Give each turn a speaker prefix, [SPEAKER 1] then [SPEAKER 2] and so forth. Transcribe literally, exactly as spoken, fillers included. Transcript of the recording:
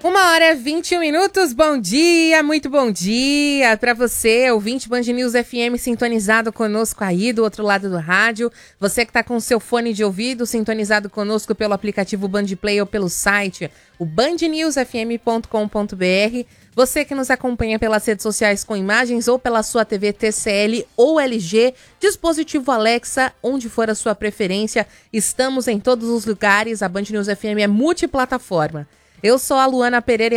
[SPEAKER 1] Uma hora e vinte e um minutos, bom dia, muito bom dia para você, ouvinte Band News F M sintonizado conosco aí do outro lado do rádio, você que está com seu fone de ouvido sintonizado conosco pelo aplicativo Band Play ou pelo site, o band news f m ponto com ponto b r, você que nos acompanha pelas redes sociais com imagens ou pela sua T V T C L ou L G, dispositivo Alexa, onde for a sua preferência, estamos em todos os lugares, a Band News F M é multiplataforma. Eu sou a Luana Pereira